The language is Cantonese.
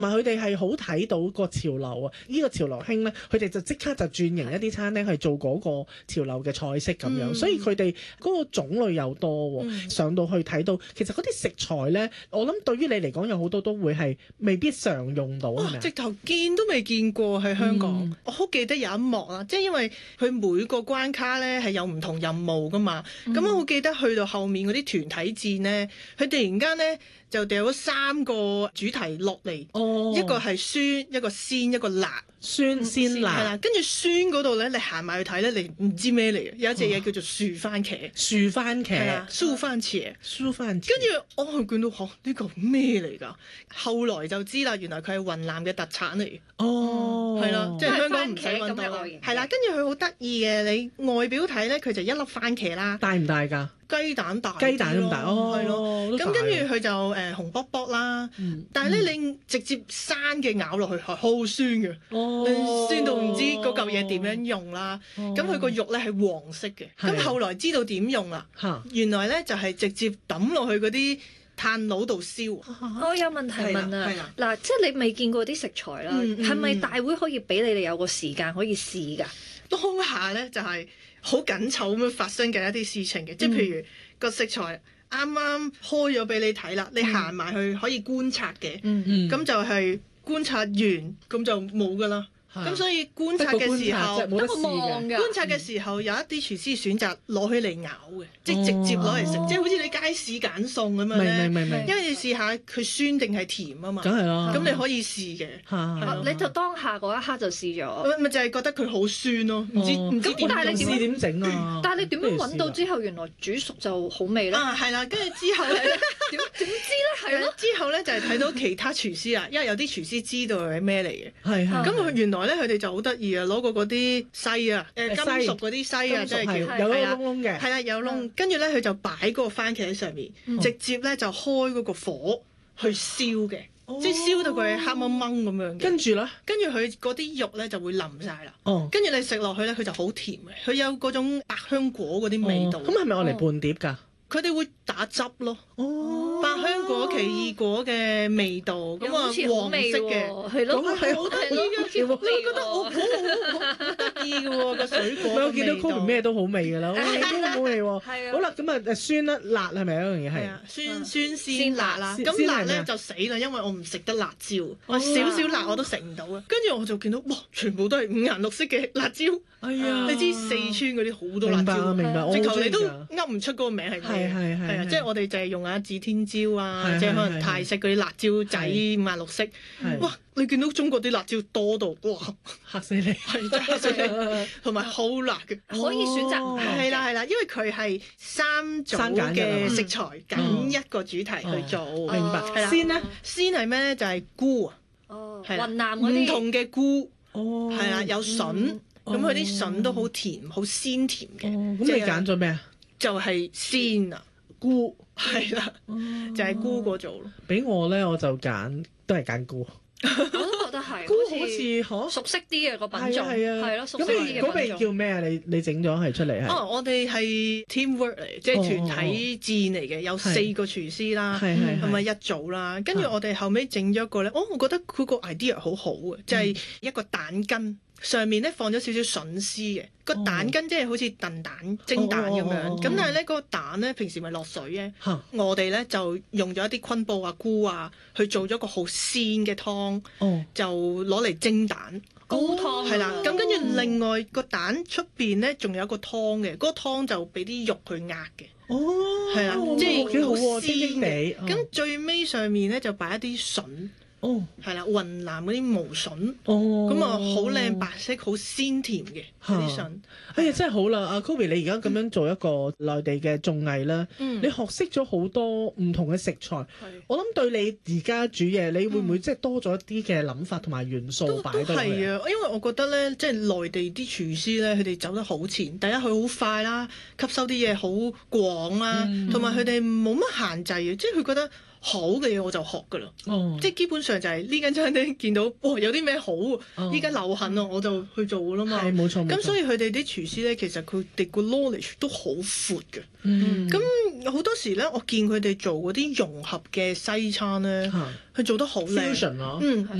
埋佢哋係好睇到個潮流啊！呢個潮流興咧，佢哋就即刻就轉型一啲餐廳去做嗰個潮流嘅菜式咁樣，所以佢哋嗰個種類又多喎。上到去睇到，其實嗰啲食材咧，我諗對於你嚟講有好多都會係未必常用到，係咪啊？ 直頭見都未見過喺香港。我好記得有一幕啊，即係因為佢每個關卡咧係有唔同任務噶嘛。咁我好記得去到後面嗰啲團體戰咧，佢突然間咧就掉咗3個主題落嚟，一個係酸，一個鮮，一個辣。 酸鮮辣係啦，跟住酸嗰度咧，你行埋去睇咧，你唔知咩嚟嘅，有一隻嘢叫做樹番茄。 樹番茄係啦，樹番茄。 樹番茄。 跟住我係見到呢個咩嚟㗎？後來就知啦，原來佢係雲南嘅特產嚟。係啦，即係香港唔使揾到啦。係啦，跟住佢好得意嘅，你外表睇咧，佢就一粒番茄啦。 大唔大㗎？ 雞蛋大， 雞蛋咁大， 係咯。咁跟住佢就紅卜卜啦，但係咧你直接生嘅咬落去係好酸嘅，你酸到唔知嗰嚿嘢點樣用啦。咁佢個肉咧係黃色嘅，咁後來知道點用啦。原來咧就係直接抌落去嗰啲炭爐度燒。 我有問題問啊，嗱，即係你未見過啲食材啦，係咪大會可以俾你哋有個時間可以試㗎？ 當下咧就係好緊湊咁樣發生嘅一啲事情嘅，即係譬如個食材啱啱開咗俾你睇啦，你行埋去可以觀察嘅，咁就係觀察完咁就冇㗎啦。咁所以觀察嘅時候， 冇得試嘅。 觀察嘅時候有一啲廚師選擇攞起嚟咬嘅，即係直接攞嚟食，即係好似你街市揀餸咁樣咧。明。因為你試下佢酸定係甜啊嘛。 梗係啦。 咁你可以試嘅。 你就當下嗰一刻就試咗。 咪就係覺得佢好酸咯，唔知點。 但係你點整啊？ 但係你點樣揾到之後原來煮熟就好味咧？ 係啦，跟住之後咧點知咧？係咯。 之後咧就係睇到其他廚師啊，因為有啲廚師知道係咩嚟嘅。 係。 咁佢原來咧佢哋就好得意啊，攞過嗰啲篩啊，金屬嗰啲篩啊，即係叫有窿窿嘅， 係啦有窿。跟住咧佢就擺嗰個番茄喺上面，直接咧就開嗰個火去燒嘅，即係燒到佢黑掹掹咁樣嘅。跟住佢嗰啲肉咧就會腍晒啦。跟住你食落去咧，佢就好甜嘅，佢有嗰種百香果嗰啲味道。 咁係咪我嚟伴碟㗎？ 佢哋會打汁咯，百香果、奇異果嘅味道，咁啊黃色嘅，係咯，係好得意嘅，我覺得好得意嘅喎個水果。 我見到 Kobe 咩都好味㗎啦，都好味喎。好啦，咁啊酸啦，辣係咪一樣嘢係？ 酸鮮辣啦，咁辣咧就死啦，因為我唔食得辣椒，我少少辣我都食唔到嘅。跟住我就見到哇，全部都係五顏六色嘅辣椒。哎呀，你知四川嗰啲好多辣椒， 明白， 直頭你都噏唔出嗰個名係咩？係啊，即係我哋就係用下指天椒啊，即係可能泰式嗰啲辣椒仔五顏六色。哇！你見到中國啲辣椒多到哇嚇死你， 係真係嚇死你，同埋好辣嘅， 可以選擇。 係啦，因為佢係3組嘅食材揀一個主題去做。 明白。鮮咧， 鮮係咩咧？就係菇啊。 係雲南嗰啲唔同嘅菇。係啦，有筍。咁佢啲筍都好甜，好鮮甜嘅。 咁你揀咗咩啊？ 就係鮮啊，菇係啦，就係菇嗰組咯。 俾我咧，我就都係揀菇。 我都覺得係。 菇好似熟悉啲嘅個品種，係咯，熟悉啲嘅品種。 咁嗰味叫咩啊？你整咗係出嚟係？ 我哋係 teamwork 嚟，即係團體戰嚟嘅，有4個廚師啦，同埋一組啦。跟住我哋後尾整咗一個咧，我覺得佢個 idea 好好嘅，就係一個蛋羹。上面咧放咗少少筍絲嘅，個蛋羹即係好似燉蛋蒸蛋咁樣，咁但係咧嗰個蛋咧平時咪落水嘅，我哋咧就用咗一啲昆布啊、菇啊去做咗個好鮮嘅湯，就攞嚟蒸蛋高湯係啦。咁跟住另外個蛋出邊咧仲有一個湯嘅，嗰個湯就俾啲肉去壓嘅，係啦，即係幾好鮮嘅。咁最尾上面咧就擺一啲筍。係啦，雲南嗰啲毛筍，咁啊好靚白色，好鮮甜嘅啲筍。 哎呀，真係好啦，阿 Kobe，你而家咁樣做一個內地嘅綜藝啦，你學識咗好多唔同嘅食材，我諗對你而家煮嘢，你會唔會即係多咗一啲嘅諗法同埋元素擺到嚟？都係啊，因為我覺得咧，即係內地啲廚師咧，佢哋走得好前。第一，佢好快啦，吸收啲嘢好廣啦，同埋佢哋冇乜限制嘅，即係佢覺得好嘅嘢我就學㗎啦。 哦， 即係基本上就係呢間餐廳見到有啲咩好，依家流行啊，我就去做㗎啦嘛。 係冇錯。 咁所以佢哋啲廚師咧，其實佢哋個 knowledge 都好闊嘅。咁好多時咧，我見佢哋做嗰啲融合嘅西餐咧，佢做得好靚。